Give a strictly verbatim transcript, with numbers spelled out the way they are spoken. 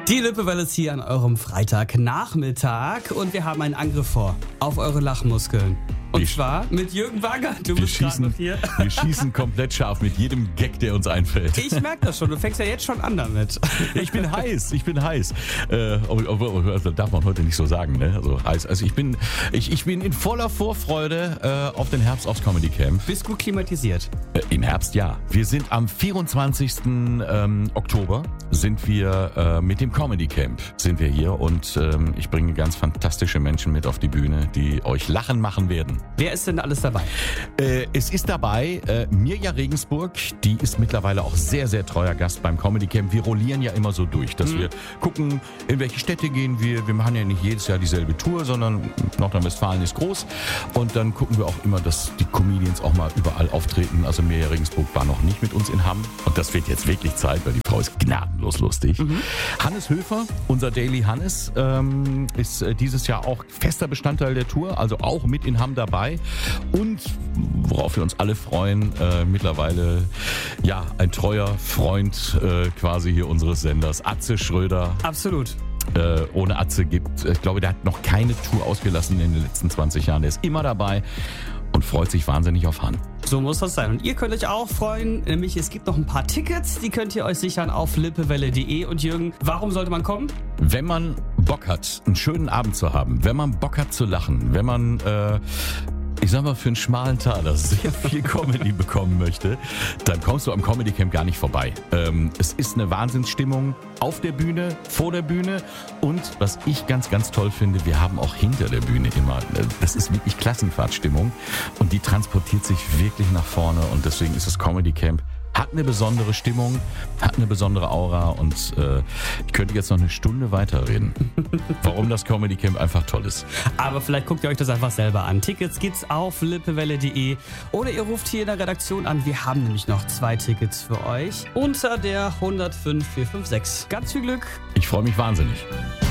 Die Lippewelle ist hier an eurem Freitagnachmittag und wir haben einen Angriff vor auf eure Lachmuskeln. Und Wir- zwar mit Jürgen Wanger. Du Wir bist gerade schießen, noch hier. wir schießen komplett scharf mit jedem Gag, der uns einfällt. Ich merke das schon, du fängst ja jetzt schon an damit. Ich bin heiß, ich bin heiß. Äh, ob- ob- ob- das darf man heute nicht so sagen, ne? Also heiß. Also ich bin, ich, ich bin in voller Vorfreude äh, auf den Herbst aufs Comedy Camp. Bist gut klimatisiert. Äh, Im Herbst ja. Wir sind am vierundzwanzigsten Ähm, Oktober sind wir äh, mit dem Comedy Camp sind wir hier und ähm, ich bringe ganz fantastische Menschen mit auf die Bühne, die euch lachen machen werden. Wer ist denn alles dabei? Äh, es ist dabei äh, Mirja Regensburg, die ist mittlerweile auch sehr, sehr treuer Gast beim Comedy Camp. Wir rollieren ja immer so durch, dass wir gucken, in welche Städte gehen wir. Wir machen ja nicht jedes Jahr dieselbe Tour, sondern Nordrhein-Westfalen ist groß. Und dann gucken wir auch immer, dass die Comedians auch mal überall auftreten. Also Mirja Regensburg war noch nicht mit uns in Hamm. Und das wird jetzt wirklich Zeit, weil die Frau ist gnadenlos lustig. Hannes Höfer, unser Daily Hannes, ähm, ist äh, dieses Jahr auch fester Bestandteil der Tour, also auch mit in Hamm dabei. Und worauf wir uns alle freuen, äh, mittlerweile ja ein treuer Freund äh, quasi hier unseres Senders, Atze Schröder. Absolut. Äh, ohne Atze gibt, ich glaube, der hat noch keine Tour ausgelassen in den letzten zwanzig Jahren. Der ist immer dabei und freut sich wahnsinnig auf Han. So muss das sein. Und ihr könnt euch auch freuen, nämlich es gibt noch ein paar Tickets, die könnt ihr euch sichern auf lippewelle punkt de. Und Jürgen, warum sollte man kommen? Wenn man Bock hat, einen schönen Abend zu haben, wenn man Bock hat zu lachen, wenn man, äh, ich sag mal, für einen schmalen Taler sehr viel Comedy bekommen möchte, dann kommst du am Comedy Camp gar nicht vorbei. Ähm, es ist eine Wahnsinnsstimmung auf der Bühne, vor der Bühne und was ich ganz, ganz toll finde, wir haben auch hinter der Bühne immer, äh, das ist wirklich Klassenfahrtstimmung und die transportiert sich wirklich nach vorne und deswegen ist das Comedy Camp hat eine besondere Stimmung, hat eine besondere Aura und äh, ich könnte jetzt noch eine Stunde weiterreden, warum das Comedy Camp einfach toll ist. Aber vielleicht guckt ihr euch das einfach selber an. Tickets gibt's auf lippewelle punkt de oder ihr ruft hier in der Redaktion an. Wir haben nämlich noch zwei Tickets für euch unter der eins null fünf vier fünf sechs. Ganz viel Glück. Ich freue mich wahnsinnig.